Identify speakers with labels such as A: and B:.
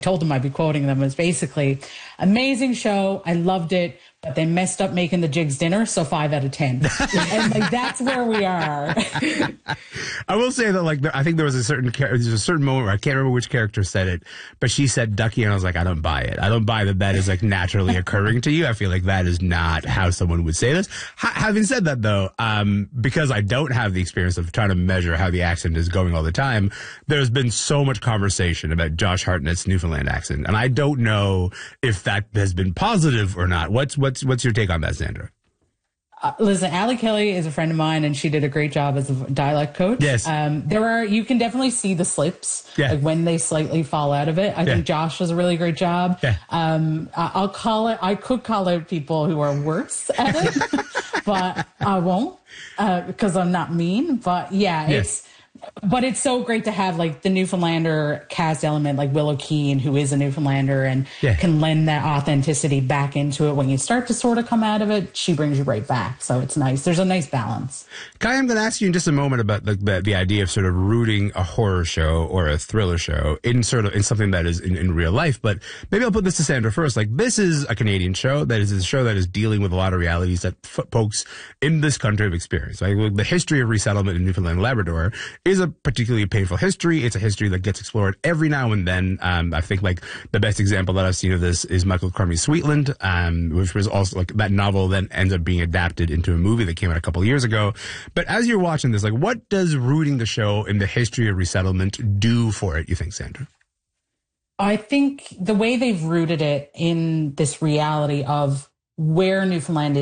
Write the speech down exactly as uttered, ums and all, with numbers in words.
A: told them I'd be quoting them, was basically, amazing show. I loved it, but they messed up making the Jigs dinner, so five out of ten. And like, that's where we are.
B: I will say that, like, I think there was a certain there's a certain moment where I can't remember which character said it, but she said Ducky, and I was like, I don't buy it. I don't buy that that is like naturally occurring to you. I feel like that is not how someone would say this. H- having said that, though, um, because I don't have the experience of trying to measure how the accent is going all the time, there's been so much conversation about Josh Hartnett's Newfoundland accent, and I don't know if that has been positive or not. What's what's what's your take on that, Sandra?
A: Uh, listen, Allie Kelly is a friend of mine, and she did a great job as a dialect coach.
B: Yes.
A: Um, there are, you can definitely see the slips,
B: yeah.
A: like when they slightly fall out of it. I yeah. think Josh does a really great job.
B: Yeah.
A: Um, I'll call it, I could call out people who are worse at it, but I won't, uh, because I'm not mean. But yeah,
B: yeah.
A: it's, but it's so great to have like the Newfoundlander cast element, like Willow Keane, who is a Newfoundlander and yeah. can lend that authenticity back into it. When you start to sort of come out of it, she brings you right back. So it's nice. There's a nice balance.
B: Kai, I'm going to ask you in just a moment about the, the the idea of sort of rooting a horror show or a thriller show in sort of in something that is in, in real life. But maybe I'll put this to Sandra first. Like, this is a Canadian show that is a show that is dealing with a lot of realities that f- folks in this country have experienced. Like, the history of resettlement in Newfoundland and Labrador is a particularly painful history. It's a history that gets explored every now and then. Um, I think like the best example that I've seen of this is Michael Crumey's Sweetland, um, which was also like that novel then ends up being adapted into a movie that came out a couple of years ago. But as you're watching this, like, what does rooting the show in the history of resettlement do for it, you think, Sandra?
A: I think the way they've rooted it in this reality of where Newfoundland is